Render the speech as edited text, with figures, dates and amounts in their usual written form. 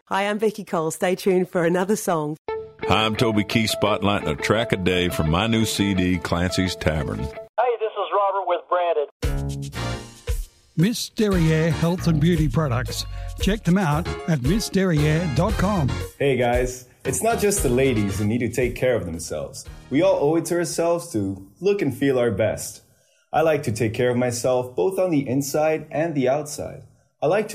Hi, I'm Vicky Cole. Stay tuned for another song. Hi, I'm Toby Keith, spotlighting a track a day from my new CD, Clancy's Tavern. Hey, this is Robert with Branded. Miss Derriere Health and Beauty Products. Check them out at missderriere.com. Hey guys, it's not just the ladies who need to take care of themselves. We all owe it to ourselves to look and feel our best. I like to take care of myself both on the inside and the outside. I like to